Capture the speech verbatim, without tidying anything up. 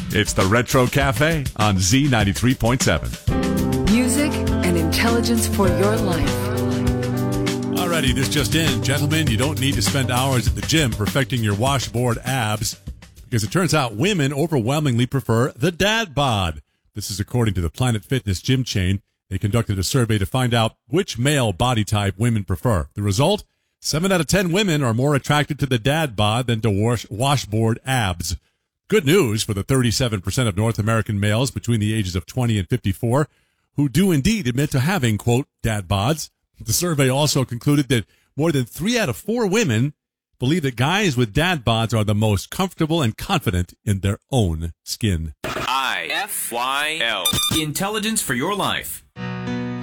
It's the Retro Cafe on Z ninety-three point seven. Music and intelligence for your life. Alrighty, this just in. Gentlemen, you don't need to spend hours at the gym perfecting your washboard abs, because it turns out women overwhelmingly prefer the dad bod. This is according to the Planet Fitness gym chain. They conducted a survey to find out which male body type women prefer. The result? Seven out of ten women are more attracted to the dad bod than to wash, washboard abs. Good news for the thirty-seven percent of North American males between the ages of twenty and fifty-four who do indeed admit to having, quote, dad bods. The survey also concluded that more than three out of four women believe that guys with dad bods are the most comfortable and confident in their own skin. I F Y L. Intelligence for your life.